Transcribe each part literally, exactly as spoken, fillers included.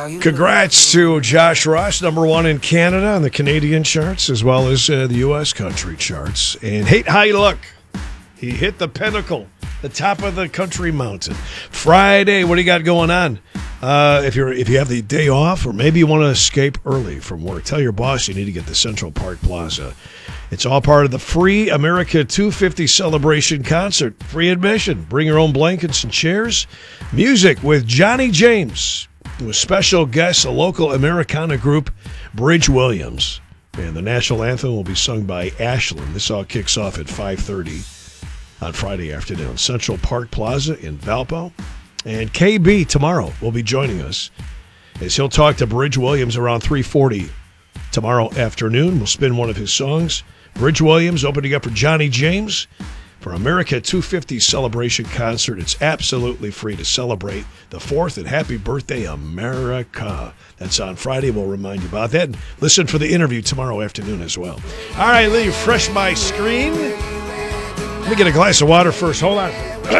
Congrats to Josh Ross, number one in Canada on the Canadian charts, as well as uh, the U S country charts. And hate how you look. He hit the pinnacle, the top of the country mountain. Friday, what do you got going on? Uh, if you're if you have the day off, or maybe you want to escape early from work, tell your boss you need to get to Central Park Plaza. It's all part of the free America two fifty celebration concert. Free admission. Bring your own blankets and chairs. Music with Johnny James, with special guests, a local Americana group, Bridge Williams. And the national anthem will be sung by Ashland. This all kicks off at five thirty on Friday afternoon. Central Park Plaza in Valpo. And K B tomorrow will be joining us as he'll talk to Bridge Williams around three forty tomorrow afternoon. We'll spin one of his songs. Bridge Williams opening up for Johnny James for America two fifty celebration concert. It's absolutely free to celebrate the fourth, and happy birthday, America. That's on Friday. We'll remind you about that. And listen for the interview tomorrow afternoon as well. All right, let me refresh my screen. Let me get a glass of water first. Hold on.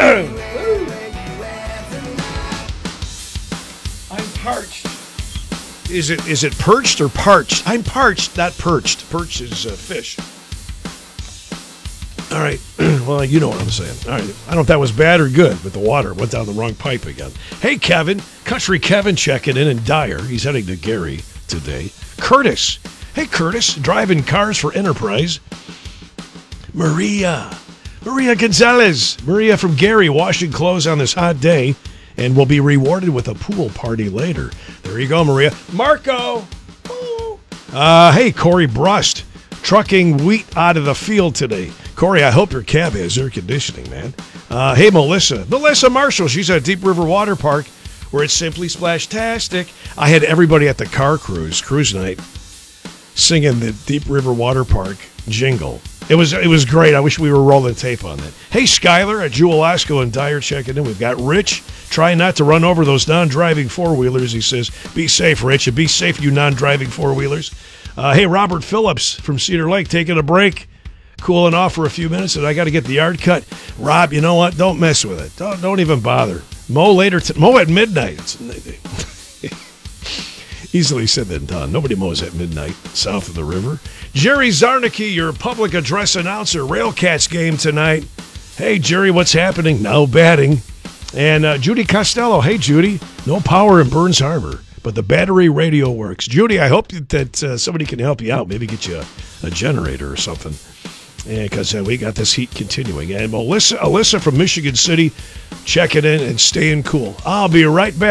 I'm parched. Is it is it perched or parched? I'm parched, not perched. Perched is uh, fish. All right. Well, you know what I'm saying. All right. I don't know if that was bad or good, but the water went down the wrong pipe again. Hey, Kevin. Country Kevin checking in in Dyer. He's heading to Gary today. Curtis. Hey, Curtis. Driving cars for Enterprise. Maria. Maria Gonzalez. Maria from Gary washing clothes on this hot day and will be rewarded with a pool party later. There you go, Maria. Marco. Uh, hey, Corey Brust. Trucking wheat out of the field today. Corey, I hope your cab has air conditioning, man. Uh, hey, Melissa. Melissa Marshall. She's at Deep River Water Park, where it's simply splash-tastic. I had everybody at the car cruise, cruise night, singing the Deep River Water Park jingle. It was it was great. I wish we were rolling tape on that. Hey, Skyler at Jewel Osco and Dyer checking in. We've got Rich trying not to run over those non-driving four-wheelers. He says, be safe, Rich, and be safe, you non-driving four-wheelers. Uh, hey, Robert Phillips from Cedar Lake taking a break, cooling off for a few minutes, and I got to get the yard cut. Rob, you know what? Don't mess with it. Don't, don't even bother. Mow later. T- mow at midnight. Easily said than done. Nobody mows at midnight south of the river. Jerry Zarnicki, your public address announcer. Railcats game tonight. Hey, Jerry, what's happening? No batting. And uh, Judy Costello. Hey, Judy. No power in Burns Harbor, but the battery radio works. Judy, I hope that uh, somebody can help you out. Maybe get you a, a generator or something. Because uh, we got this heat continuing. And Alyssa, Alyssa from Michigan City checking in and staying cool. I'll be right back.